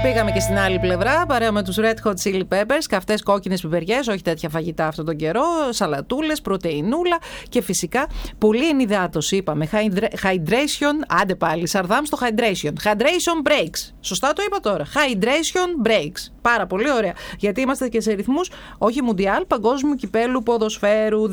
Πήγαμε και στην άλλη πλευρά, παρέα με τους Red Hot Chili Peppers, καυτές κόκκινες πιπεριές, όχι τέτοια φαγητά αυτόν τον καιρό, σαλατούλες, πρωτεϊνούλα και φυσικά πολύ ενυδάτωση. Είπαμε, hydration, άντε πάλι, Σαρδάμ στο hydration. Hydration breaks. Σωστά το είπα τώρα. Hydration breaks. Πάρα πολύ ωραία. Γιατί είμαστε και σε ρυθμούς, όχι Μουντιάλ, Παγκόσμιου Κυπέλου Ποδοσφαίρου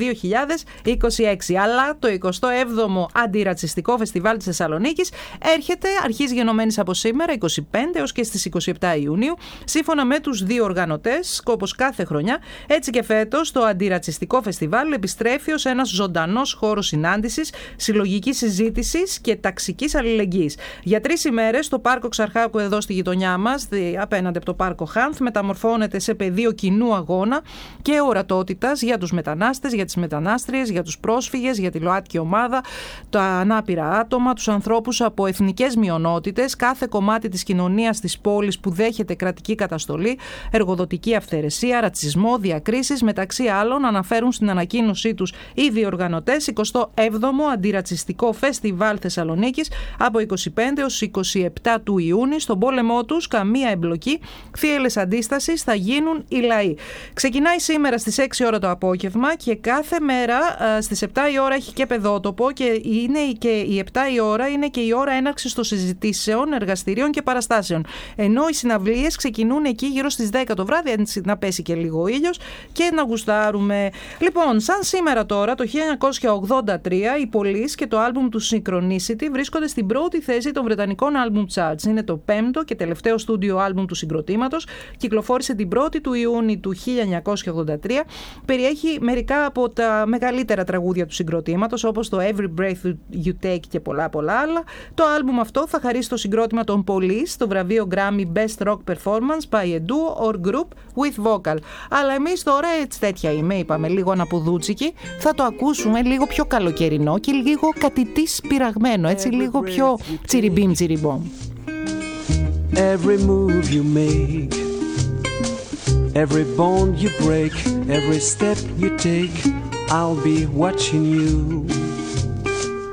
2026. Αλλά το 27ο Αντιρατσιστικό Φεστιβάλ της Θεσσαλονίκης αρχίζει γενομένης από σήμερα, 25 έως και στις 27 Ιουνίου, σύμφωνα με τους δύο οργανωτές, όπως κάθε χρονιά. Έτσι και φέτος το Αντιρατσιστικό Φεστιβάλ επιστρέφει ως ένας ζωντανός χώρος συνάντησης, συλλογικής συζήτησης και ταξικής αλληλεγγύης. Για 3 ημέρες το Πάρκο Ξαρχάκου εδώ στη γειτονιά μας, απέναντι από το Πάρκο Χάνθ, μεταμορφώνεται σε πεδίο κοινού αγώνα και ορατότητας για τους μετανάστες, για τις μετανάστριες, για τους πρόσφυγες, για τη ΛΟΑΤΚΙ ομάδα, τα ανάπηρα άτομα, τους ανθρώπους από εθνικές μειονότητες, κάθε κομμάτι της κοινωνίας της πόλης που δέχεται κρατική καταστολή, εργοδοτική αυθαιρεσία, ρατσισμό, διακρίσεις, μεταξύ άλλων, αναφέρουν στην ανακοίνωσή τους οι διοργανωτές. 27ο Αντιρατσιστικό Φεστιβάλ Θεσσαλονίκης από 25 έως 27 του Ιούνιου. Στον πόλεμό τους καμία εμπλοκή, θύελλες αντίστασης, θα γίνουν οι λαοί. Ξεκινάει σήμερα στις 6 ώρα το απόγευμα και κάθε μέρα στις 7 η ώρα έχει και παιδότοπο και είναι και η 7 η ώρα είναι και η ώρα έναρξης των συζητήσεων, εργαστηρίων και παραστάσεων. Ενώ οι συναυλίες ξεκινούν εκεί γύρω στις 10 το βράδυ, έτσι να πέσει και λίγο ο ήλιος και να γουστάρουμε. Λοιπόν, σαν σήμερα τώρα, το 1983, οι Police και το άλμπουμ του Synchronicity βρίσκονται στην πρώτη θέση των βρετανικών album charts. Είναι το 5ο και τελευταίο στούντιο άλμπουμ του συγκροτήματος. Κυκλοφόρησε την 1η του Ιούνιου του 1983. Περιέχει μερικά από τα μεγαλύτερα τραγούδια του συγκροτήματος, όπως το Every Breath You Take και πολλά άλλα. Το άλμπουμ αυτό θα χαρίσει το συγκρότημα των Police το βραβείο Grammy Best Rock Performance by a Duo or Group with Vocal. Αλλά εμείς τώρα έτσι τέτοια είπαμε, λίγο αναποδούτσικη. Θα το ακούσουμε λίγο πιο καλοκαιρινό και λίγο κατητής πειραγμένο, έτσι λίγο πιο τσιριμπίμ τσιριμπόμ. Every move you make, every bond you break, every step you take, I'll be watching you.